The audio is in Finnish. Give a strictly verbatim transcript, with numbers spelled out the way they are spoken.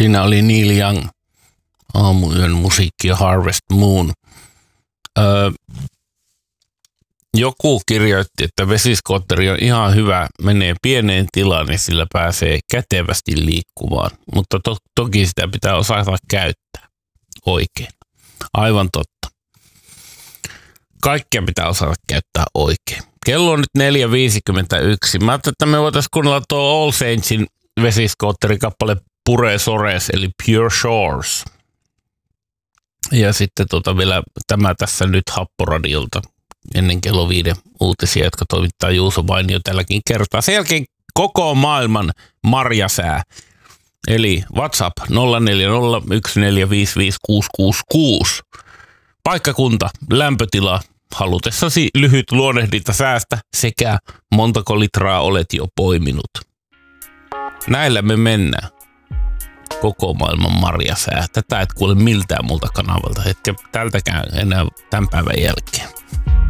Siinä oli Neil Young, Aamuyön musiikki ja Harvest Moon. Öö, joku kirjoitti, että vesiskootteri on ihan hyvä, menee pieneen tilaan, niin sillä pääsee kätevästi liikkumaan. Mutta to- toki sitä pitää osata käyttää oikein. Aivan totta. Kaikkea pitää osata käyttää oikein. Kello on nyt neljä viisikymmentäyksi. Mä ajattelin, että me voitaisiin kuunnella tuo All Saintsin vesiskootterikappale Pure Sores, eli Pure Shores. Ja sitten tota vielä tämä tässä nyt Happoradiolta ennen kello viiden uutisia, jotka toimittaa Juuso Vainio tälläkin kertaa. Sen jälkeen koko maailman marjasää. Eli WhatsApp nolla neljä nolla yksi neljä viisi viisi kuusi kuusi kuusi. Paikkakunta, lämpötila, halutessasi lyhyt luonnehdinta säästä sekä montako litraa olet jo poiminut. Näillä me mennään. Koko maailman marjasää. Tätä et kuule miltään multa kanavalta, etkä tältäkään enää tämän päivän jälkeen.